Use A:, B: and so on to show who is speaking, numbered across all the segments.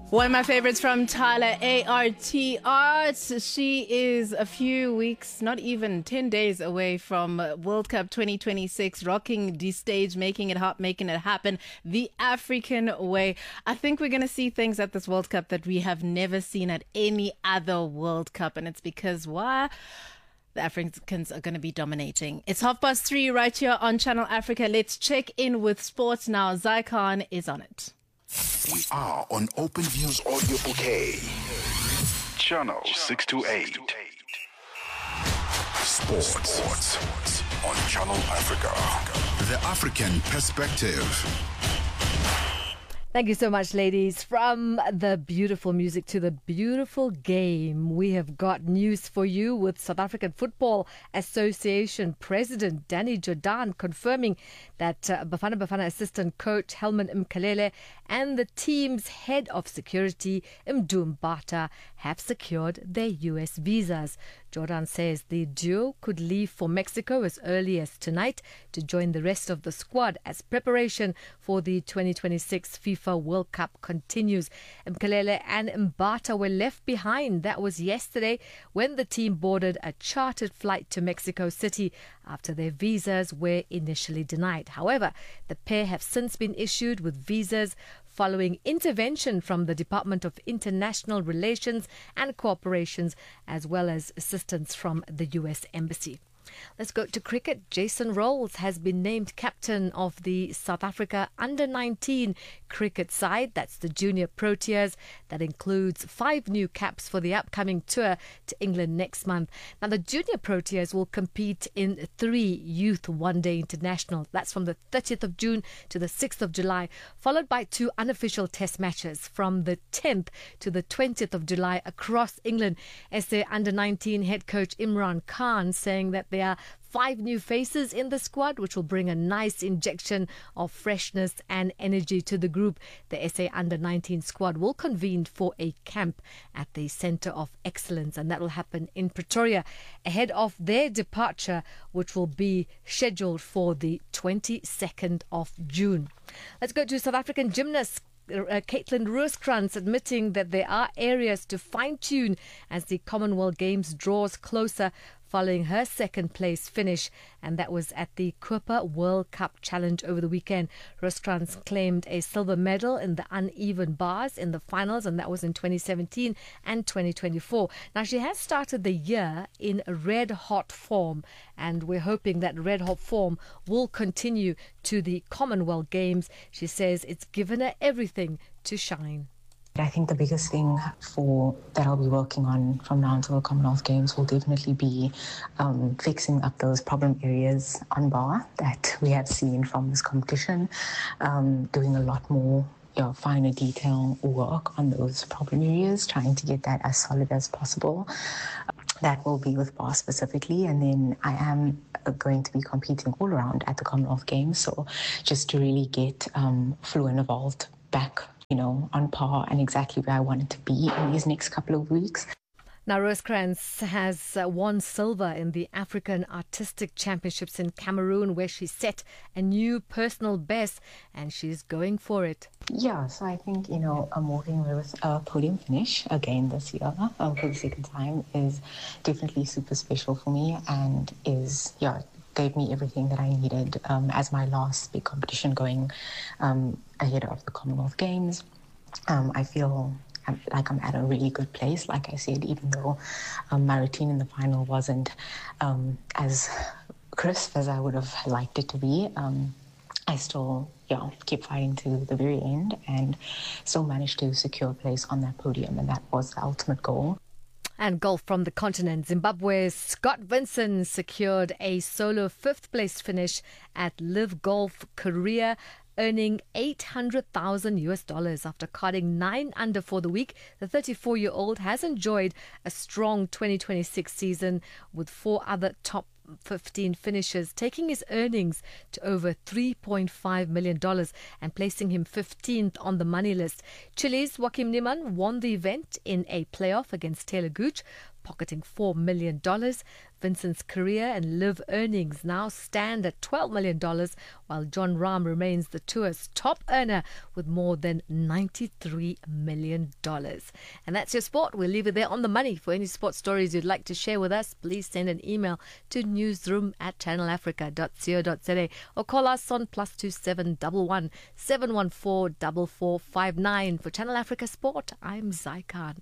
A: One of my favorites from Tyler, A.R.T. Art. She is a few weeks, not even 10 days away from World Cup 2026, rocking the stage, making it hot, making it happen the African way. I think we're going to see things at this World Cup that we have never seen at any other World Cup. And it's because why? The Africans are going to be dominating. It's 3:30 right here on Channel Africa. Let's check in with sports now. Zycon is on it.
B: We are on Open Views Audio Bouquet. Channel 628. Sports on Channel Africa. The African perspective.
C: Thank you so much, ladies. From the beautiful music to the beautiful game, we have got news for you with South African Football Association President Danny Jordaan confirming that Bafana Bafana assistant coach Helman Mkhalele and the team's head of security Mdu Mbata have secured their US visas. Jordaan says the duo could leave for Mexico as early as tonight to join the rest of the squad as preparation for the 2026 FIFA World Cup continues. Mkhalele and Mbata were left behind. That was yesterday when the team boarded a chartered flight to Mexico City after their visas were initially denied. However, the pair have since been issued with visas following intervention from the Department of International Relations and Cooperations, as well as assistance from the US Embassy. Let's go to cricket. Jason Rolls has been named captain of the South Africa Under-19 cricket side. That's the Junior Proteas. That includes 5 new caps for the upcoming tour to England next month. Now, the Junior Proteas will compete in 3 Youth One-Day Internationals. That's from the 30th of June to the 6th of July, followed by 2 unofficial test matches from the 10th to the 20th of July across England. SA Under-19 head coach Imran Khan saying that there are 5 new faces in the squad, which will bring a nice injection of freshness and energy to the group. The SA Under-19 squad will convene for a camp at the Centre of Excellence, and that will happen in Pretoria ahead of their departure, which will be scheduled for the 22nd of June. Let's go to South African gymnasts. Caitlin Rooskrantz admitting that there are areas to fine-tune as the Commonwealth Games draws closer following her second place finish, and that was at the Cooper World Cup Challenge over the weekend. Rooskrantz claimed a silver medal in the uneven bars in the finals, and that was in 2017 and 2024. Now, she has started the year in red-hot form, and we're hoping that red-hot form will continue to the Commonwealth Games. She says it's given her everything to shine.
D: I think the biggest thing that I'll be working on from now until the Commonwealth Games will definitely be fixing up those problem areas on bar that we have seen from this competition, doing a lot more finer detail work on those problem areas, trying to get that as solid as possible. That will be with bar specifically, and then I am going to be competing all around at the Commonwealth Games, so just to really get Flo and Evolved back on par and exactly where I wanted to be in these next couple of weeks.
C: Now, Rooskrantz has won silver in the African Artistic Championships in Cameroon, where she set a new personal best, and she's going for it.
D: Yeah, so I think, I'm walking away with a podium finish again this year for the second time is definitely super special for me, and gave me everything that I needed as my last big competition going ahead of the Commonwealth Games. I feel like I'm at a really good place. Like I said, even though my routine in the final wasn't as crisp as I would have liked it to be, I still kept fighting to the very end and still managed to secure a place on that podium, and that was the ultimate goal.
C: And golf from the continent. Zimbabwe's Scott Vinson secured a solo 5th place finish at Live Golf Korea, earning $800,000 after carding 9 under for the week. The 34-year-old has enjoyed a strong 2026 season with 4 other top 15 finishes, taking his earnings to over $3.5 million and placing him 15th on the money list. Chile's Joaquim Niemann won the event in a playoff against Taylor Gooch. pocketing $4 million. Vincent's career and live earnings now stand at $12 million, while John Rahm remains the tour's top earner with more than $93 million. And that's your sport. We'll leave it there on the money. For any sports stories you'd like to share with us, please send an email to newsroom@channelafrica.co.za or call us on +27 11 714 4459. For Channel Africa Sport, I'm Zai Khan.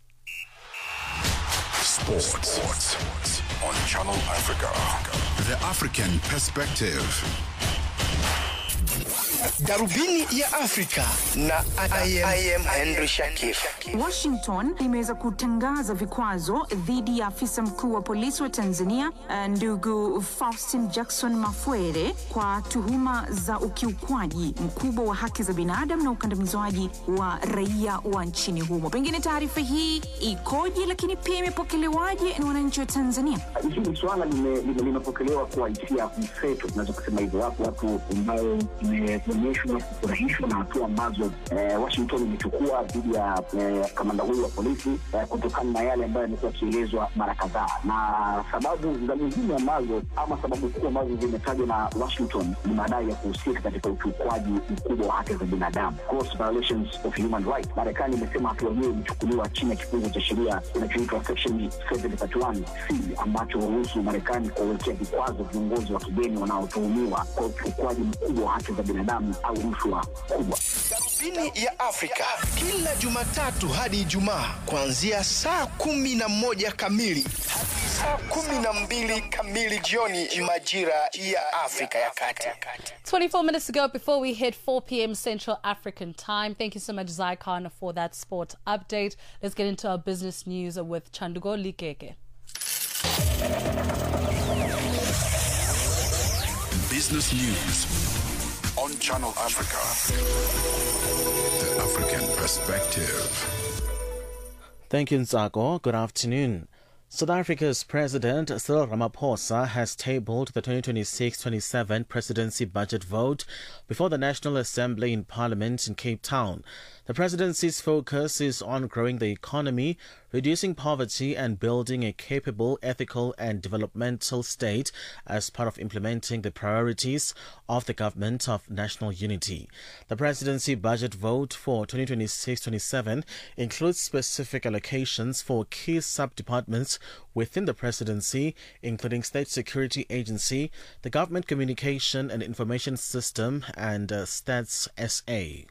B: Sports on Channel Africa. The African perspective.
E: Darubini ya Afrika na I am Henry Shakif.
F: Washington imeweza kutangaza vikwazo dhidi ya afisa mkuu wa polisi wa Tanzania ndugu Faustin Jackson Mafwele kwa tuhuma za ukiukwaji mkubwa wa haki za binadamu na ukandamizwaji wa raia wa nchini humo. Pengine taarifa hii ikoje, lakini pia imepokelewaje na wananchi wa Tanzania?
G: Hili swala limepokelewa kwa hisia mseto, tunaweza kusema hivyo. Watu ambao imeonyeshwa kufurahishwa na hatua ambazo Washington imechukua dhidi ya kamanda huyu wa polisi kutokana na yale ambayo yamekuwa yakielezwa mara kadhaa. Na sababu za muhimu ambazo ama sababu kuu ambazo zimetajwa na Washington ni madai ya kuhusika katika ukiukwaji mkubwa wa haki za binadamu, gross violations of human rights. Marekani imesema hatua hiyo imechukuliwa chini ya kifungu cha sheria kinachoitwa Section 731C ambacho huruhusu Marekani kuwekea vikwazo viongozi wa kigeni wanaotuhumiwa kwa ukiukwaji mkubwa wa haki za binadamu au rushwa kubwa.
E: Darubini ya Afrika kila Jumatatu hadi Ijumaa kuanzia saa 11 kamili hadi saa 12 kamili jioni majira ya Afrika ya Kati.
H: 24 minutes to go before we hit 4 p.m. Central African time. Thank you so much, Zai Khan, for that sport update. Let's get into our business news with Chandugo Likeke.
B: Business news on Channel Africa. The African perspective.
I: Thank you, Nzako. Good afternoon. South Africa's President Cyril Ramaphosa has tabled the 2026-27 presidency budget vote before the National Assembly in Parliament in Cape Town. The presidency's focus is on growing the economy, reducing poverty and building a capable, ethical and developmental state as part of implementing the priorities of the Government of National Unity. The presidency budget vote for 2026-27 includes specific allocations for key sub-departments within the presidency, including State Security Agency, the Government Communication and Information System and Stats SA.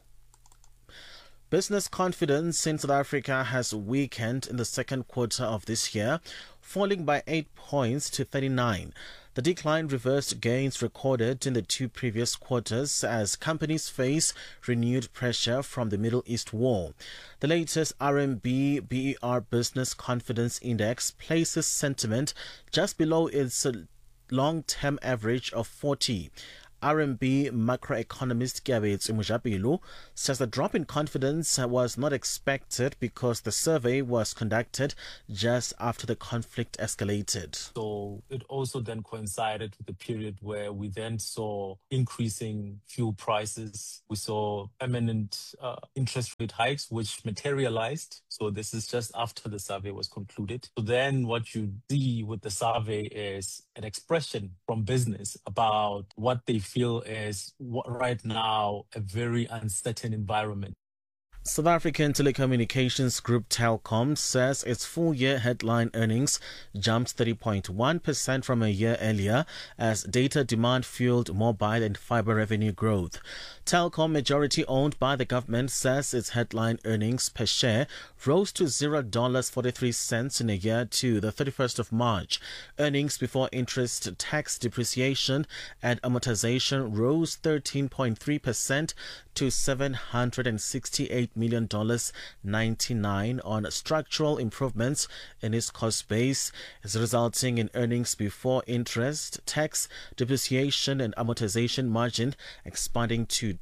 I: Business confidence in South Africa has weakened in the second quarter of this year, falling by 8 points to 39. The decline reversed gains recorded in the two previous quarters as companies face renewed pressure from the Middle East war. The latest RMB BER Business Confidence Index places sentiment just below its long-term average of 40. RMB macroeconomist Gabitz Umujabilu says the drop in confidence was not expected because the survey was conducted just after the conflict escalated.
J: So it also then coincided with the period where we then saw increasing fuel prices. We saw permanent interest rate hikes, which materialized. So this is just after the survey was concluded. So then what you see with the survey is an expression from business about what they feel is right now a very uncertain environment.
I: South African telecommunications group Telkom says its full-year headline earnings jumped 30.1% from a year earlier as data demand fueled mobile and fiber revenue growth. Telkom, majority owned by the government, says its headline earnings per share rose to $0.43 in a year to the 31st of March. Earnings before interest, tax, depreciation and amortization rose 13.3% to $768 million, 99 on structural improvements in its cost base, is resulting in earnings before interest, tax, depreciation and amortization margin expanding to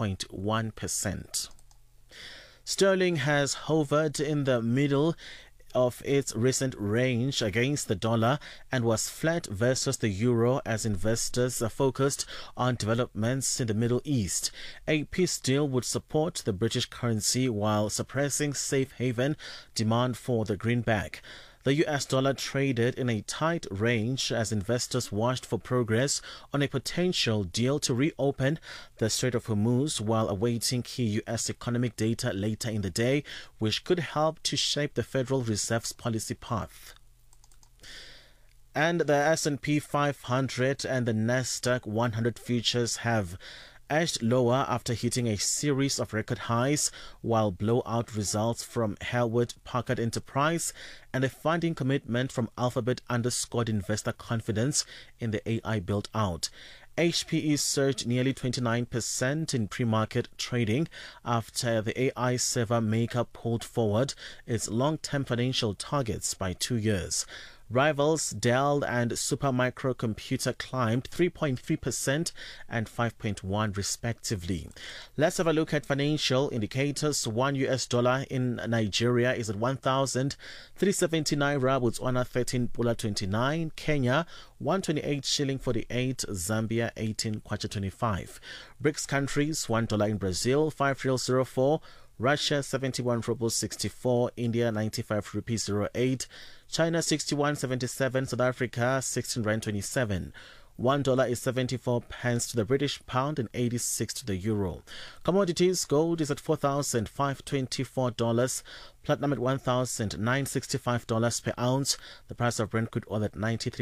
I: 28.1%. Sterling has hovered in the middle of its recent range against the dollar and was flat versus the euro as investors are focused on developments in the Middle East. A peace deal would support the British currency while suppressing safe haven demand for the greenback. The US dollar traded in a tight range as investors watched for progress on a potential deal to reopen the Strait of Hormuz while awaiting key US economic data later in the day, which could help to shape the Federal Reserve's policy path. And the S&P 500 and the Nasdaq 100 futures have edged lower after hitting a series of record highs, while blowout results from Hewlett Packard Enterprise and a funding commitment from Alphabet underscored investor confidence in the AI build-out. HPE surged nearly 29% in pre-market trading after the AI server maker pulled forward its long-term financial targets by 2 years. Rivals Dell and Supermicro Computer climbed 3.3% and 5.1% respectively. Let's have a look at financial indicators. $1 in Nigeria is at 1,379 naira, Botswana 13.29, Kenya 128 shilling 48, Zambia 18 kwacha 25. BRICS countries, $1 in Brazil 5.04, Russia 71 rubles 64, India 95 rupees 08, China 61.77, South Africa 16 rand 27. $1 is 74 pence to the British pound and 86 to the euro. Commodities, gold is at $4,524, platinum at $1,965 per ounce. The price of Brent crude oil at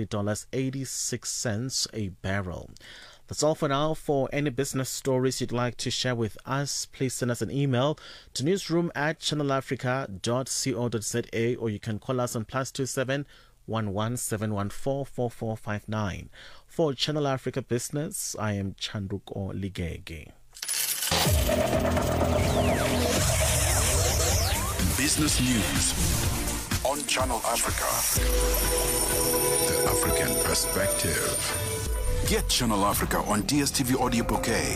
I: $93.86 a barrel. That's all for now. For any business stories you'd like to share with us, please send us an email to newsroom@channelafrica.co.za, or you can call us on +27 117144459. For Channel Africa Business, I am Chanduko Ligege.
B: Business news on Channel Africa. The African perspective. Get Channel Africa on DSTV Audio Bouquet.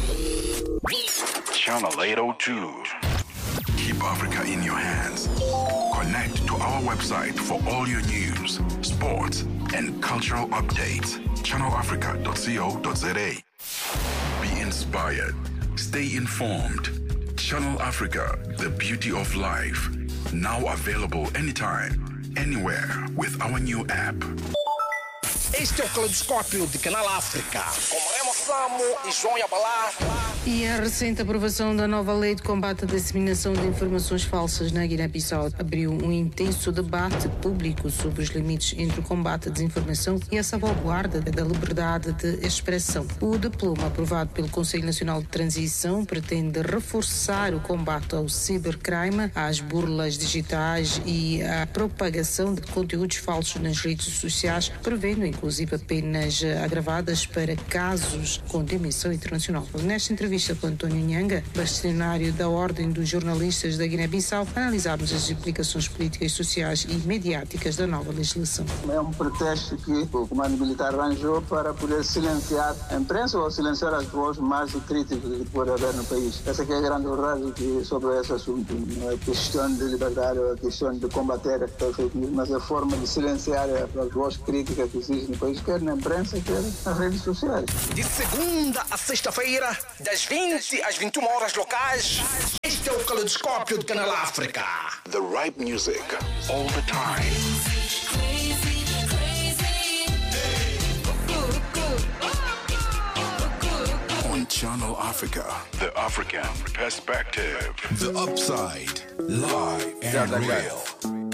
B: Channel 802. Keep Africa in your hands. Connect to our website for all your news, sports, and cultural updates. ChannelAfrica.co.za. Be inspired. Stay informed. Channel Africa, the beauty of life. Now available anytime, anywhere with our new app.
E: Este é o Caleidoscópio de Canal África, com Remo Samo e João Yabalá.
F: E a recente aprovação da nova lei de combate à disseminação de informações falsas na Guiné-Bissau abriu um intenso debate público sobre os limites entre o combate à desinformação e a salvaguarda da liberdade de expressão. O diploma aprovado pelo Conselho Nacional de Transição pretende reforçar o combate ao cibercrime, às burlas digitais e à propagação de conteúdos falsos nas redes sociais, prevendo inclusive penas agravadas para casos com dimensão internacional. Nesta entrevista com António Nhanga, bastonário da Ordem dos Jornalistas da Guiné-Bissau, analisámos as implicações políticas, sociais e mediáticas da nova legislação.
K: É um pretexto que o comando militar arranjou para poder silenciar a imprensa ou silenciar as vozes mais críticas que pode haver no país. Essa é a grande verdade sobre esse assunto. Não é questão de liberdade, é questão de combater a fake news, mas a forma de silenciar as vozes críticas que existem no país, quer na imprensa, quer nas redes sociais.
E: De segunda a sexta-feira, das 20 às 21 horas locais, este é o Caleidoscópio de Canal África.
B: The right music, all the time. On Channel Africa, the African perspective. The upside, live and real.